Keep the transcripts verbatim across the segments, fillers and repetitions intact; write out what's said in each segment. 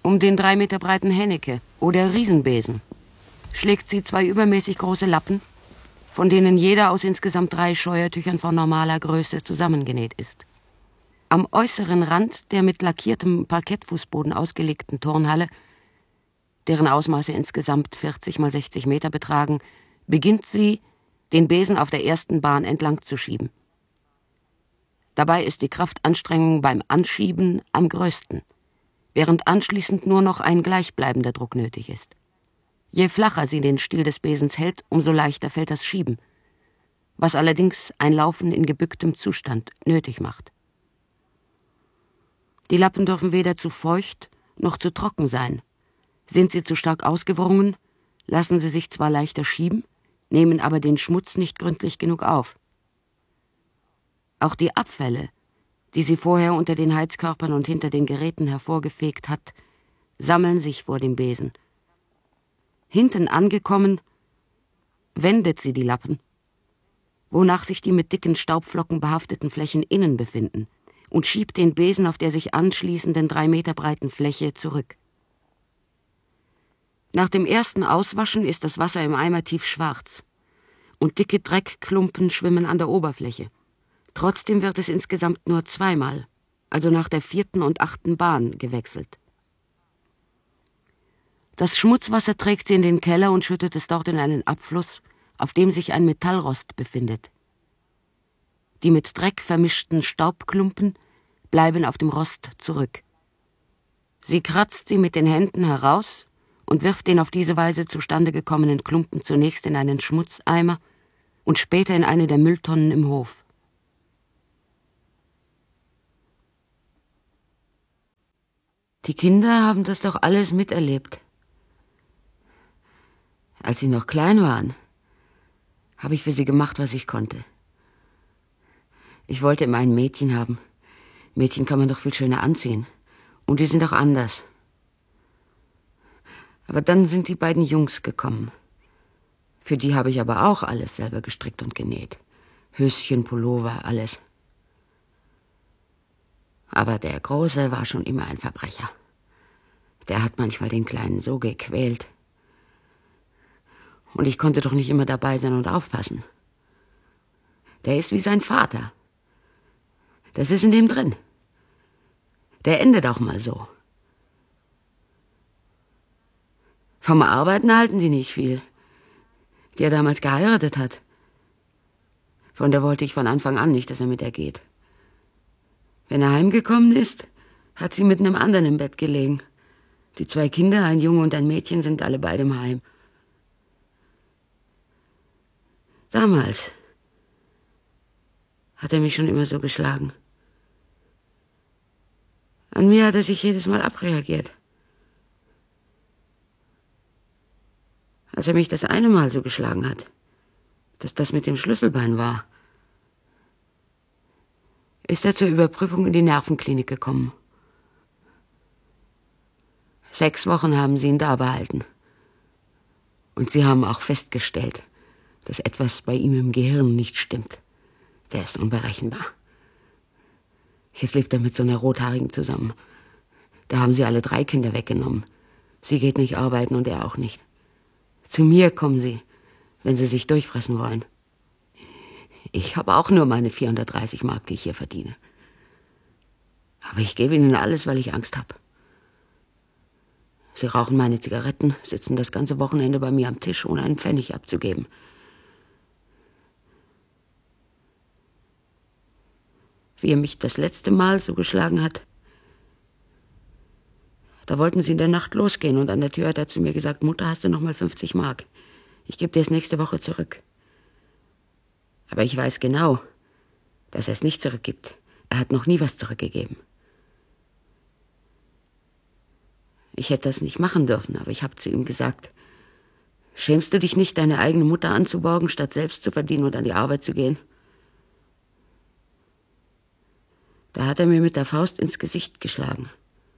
Um den drei Meter breiten Hennecke oder Riesenbesen schlägt sie zwei übermäßig große Lappen, von denen jeder aus insgesamt drei Scheuertüchern von normaler Größe zusammengenäht ist. Am äußeren Rand der mit lackiertem Parkettfußboden ausgelegten Turnhalle, deren Ausmaße insgesamt vierzig mal sechzig Meter betragen, beginnt sie, den Besen auf der ersten Bahn entlang zu schieben. Dabei ist die Kraftanstrengung beim Anschieben am größten, während anschließend nur noch ein gleichbleibender Druck nötig ist. Je flacher sie den Stiel des Besens hält, umso leichter fällt das Schieben, was allerdings ein Laufen in gebücktem Zustand nötig macht. Die Lappen dürfen weder zu feucht noch zu trocken sein. Sind sie zu stark ausgewrungen, lassen sie sich zwar leichter schieben, nehmen aber den Schmutz nicht gründlich genug auf. Auch die Abfälle, die sie vorher unter den Heizkörpern und hinter den Geräten hervorgefegt hat, sammeln sich vor dem Besen. Hinten angekommen, wendet sie die Lappen, wonach sich die mit dicken Staubflocken behafteten Flächen innen befinden, und schiebt den Besen auf der sich anschließenden drei Meter breiten Fläche zurück. Nach dem ersten Auswaschen ist das Wasser im Eimer tiefschwarz und dicke Dreckklumpen schwimmen an der Oberfläche. Trotzdem wird es insgesamt nur zweimal, also nach der vierten und achten Bahn, gewechselt. Das Schmutzwasser trägt sie in den Keller und schüttet es dort in einen Abfluss, auf dem sich ein Metallrost befindet. Die mit Dreck vermischten Staubklumpen bleiben auf dem Rost zurück. Sie kratzt sie mit den Händen heraus und wirft den auf diese Weise zustande gekommenen Klumpen zunächst in einen Schmutzeimer und später in eine der Mülltonnen im Hof. Die Kinder haben das doch alles miterlebt. Als sie noch klein waren, habe ich für sie gemacht, was ich konnte. Ich wollte immer ein Mädchen haben. Mädchen kann man doch viel schöner anziehen. Und die sind auch anders. Aber dann sind die beiden Jungs gekommen. Für die habe ich aber auch alles selber gestrickt und genäht. Höschen, Pullover, alles. Aber der Große war schon immer ein Verbrecher. Der hat manchmal den Kleinen so gequält. Und ich konnte doch nicht immer dabei sein und aufpassen. Der ist wie sein Vater. Das ist in dem drin. Der endet auch mal so. Vom Arbeiten halten die nicht viel. Die er damals geheiratet hat. Von der wollte ich von Anfang an nicht, dass er mit ihr geht. Wenn er heimgekommen ist, hat sie mit einem anderen im Bett gelegen. Die zwei Kinder, ein Junge und ein Mädchen, sind alle beide im Heim. Damals hat er mich schon immer so geschlagen. An mir hat er sich jedes Mal abreagiert. Als er mich das eine Mal so geschlagen hat, dass das mit dem Schlüsselbein war, ist er zur Überprüfung in die Nervenklinik gekommen. Sechs Wochen haben sie ihn da behalten. Und sie haben auch festgestellt, dass etwas bei ihm im Gehirn nicht stimmt. Der ist unberechenbar. Jetzt lebt er mit so einer Rothaarigen zusammen. Da haben sie alle drei Kinder weggenommen. Sie geht nicht arbeiten und er auch nicht. Zu mir kommen sie, wenn sie sich durchfressen wollen. Ich habe auch nur meine vierhundertdreißig Mark, die ich hier verdiene. Aber ich gebe ihnen alles, weil ich Angst habe. Sie rauchen meine Zigaretten, sitzen das ganze Wochenende bei mir am Tisch, ohne einen Pfennig abzugeben. Wie er mich das letzte Mal so geschlagen hat, da wollten sie in der Nacht losgehen und an der Tür hat er zu mir gesagt, Mutter, hast du noch mal fünfzig Mark? Ich gebe dir es nächste Woche zurück. Aber ich weiß genau, dass er es nicht zurückgibt. Er hat noch nie was zurückgegeben. Ich hätte das nicht machen dürfen, aber ich habe zu ihm gesagt, schämst du dich nicht, deine eigene Mutter anzuborgen, statt selbst zu verdienen und an die Arbeit zu gehen? Da hat er mir mit der Faust ins Gesicht geschlagen.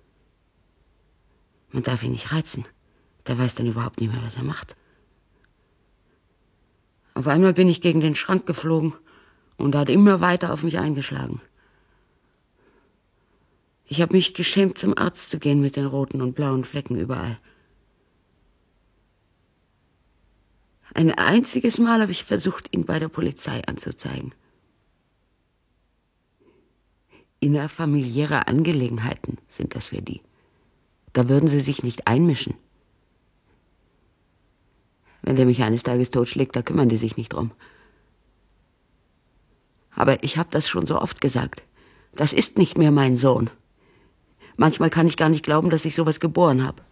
Man darf ihn nicht reizen. Der weiß dann überhaupt nicht mehr, was er macht. Auf einmal bin ich gegen den Schrank geflogen und er hat immer weiter auf mich eingeschlagen. Ich habe mich geschämt, zum Arzt zu gehen mit den roten und blauen Flecken überall. Ein einziges Mal habe ich versucht, ihn bei der Polizei anzuzeigen. Innerfamiliäre Angelegenheiten sind das für die. Da würden sie sich nicht einmischen. Wenn der mich eines Tages totschlägt, da kümmern die sich nicht drum. Aber ich habe das schon so oft gesagt. Das ist nicht mehr mein Sohn. Manchmal kann ich gar nicht glauben, dass ich sowas geboren habe.